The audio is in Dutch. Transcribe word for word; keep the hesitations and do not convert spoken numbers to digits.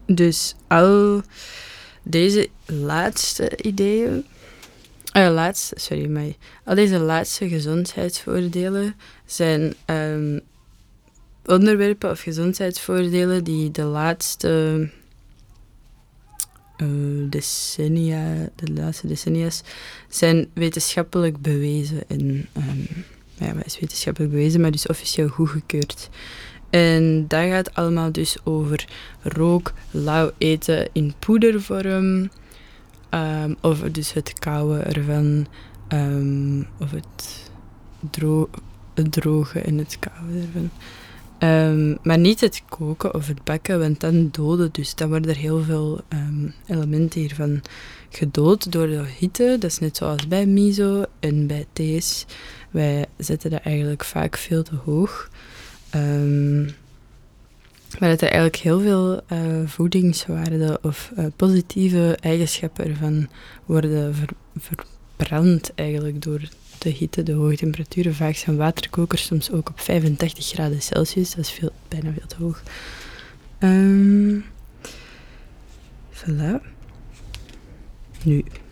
Dus al deze laatste ideeën... Uh, laatste, sorry, maar al deze laatste gezondheidsvoordelen zijn um, onderwerpen of gezondheidsvoordelen die de laatste uh, decennia, de laatste decennia's zijn wetenschappelijk bewezen. En, um, ja, wat is wetenschappelijk bewezen, maar dus officieel goedgekeurd. En dat gaat allemaal dus over rook, lauw eten in poedervorm, um, of dus het kauwen ervan, um, of het, dro- het drogen en het kauwen ervan. Um, maar niet het koken of het bakken, want dan doden. Dus dan worden er heel veel um, elementen hiervan gedood door de hitte. Dat is net zoals bij miso en bij thees. Wij zetten dat eigenlijk vaak veel te hoog. Um, maar dat er eigenlijk heel veel uh, voedingswaarden of uh, positieve eigenschappen ervan worden ver- verbrand eigenlijk door de hitte, de hoge temperaturen. Vaak zijn waterkokers soms ook op vijfentachtig graden Celsius. Dat is veel, bijna veel te hoog. Um, voilà. Nu...